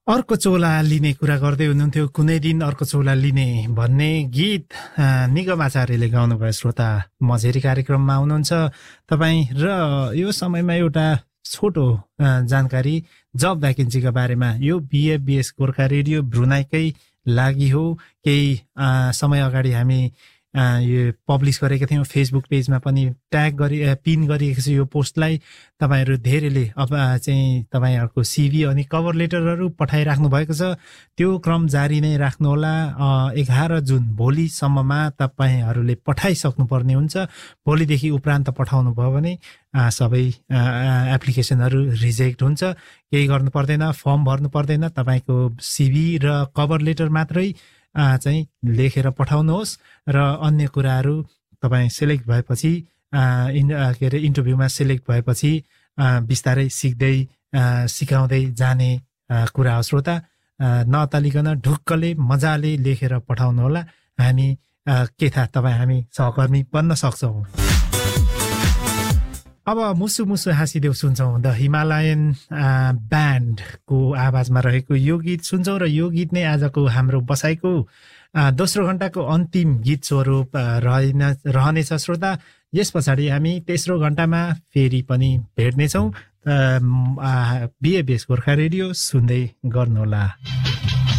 अर्को चोला लिने कुरा गर्दै हुनुहुन्थ्यो। कुनै दिन अर्को चोला लिने भन्ने गीत निगम आचार्यले गाउनुभयो। श्रोता मझेरी कार्यक्रममा हुनुहुन्छ तपाईँ र यो समयमा एउटा छोटो जानकारी जब भ्याकेन्सीका बारेमा। यो बिएफबिएस गोर्खा रेडियो ब्रुनाईकै लागि हो। केही समय अगाडि हामी यो पब्लिस गरेका थियौँ। फेसबुक पेजमा पनि ट्याग गरी पिन गरिएको छ यो पोस्टलाई। तपाईँहरू धेरैले अब चाहिँ तपाईँहरूको सिभी अनि कभर लेटरहरू पठाइराख्नु भएको छ। त्यो क्रम जारी नै राख्नुहोला। 11 जुन भोलिसम्ममा तपाईँहरूले पठाइसक्नुपर्ने हुन्छ। भोलिदेखि उपरान्त पठाउनु भयो भने सबै एप्लिकेसनहरू रिजेक्ट हुन्छ। केही गर्नु पर्दैन, फर्म भर्नु पर्दैन। तपाईँको सिभी र कभर लेटर मात्रै चाहिँ लेखेर पठाउनुहोस् र अन्य कुराहरू तपाईँ सेलेक्ट भएपछि के अरे इन्टरभ्यूमा सेलेक्ट भएपछि बिस्तारै सिकाउँदै जाने कुरा हो। श्रोता नअत्तालिकन ढुक्कले मजाले लेखेर पठाउनुहोला। हामी के थाहा तपाईँ हामी सहकर्मी बन्न सक्छौँ। अब मुसु मुसु हाँसिदेऊ सुन्छौँ। द हिमालयन ब्यान्डको आवाजमा रहेको यो गीत सुन्छौँ र यो गीत नै आजको हाम्रो बसाइको दोस्रो घण्टाको अन्तिम गीत स्वरूप रहनेछ। श्रोता यस पछाडि हामी तेस्रो घण्टामा फेरि पनि भेट्नेछौँ। बिएफबिएस गोर्खा रेडियो सुन्दै गर्नुहोला।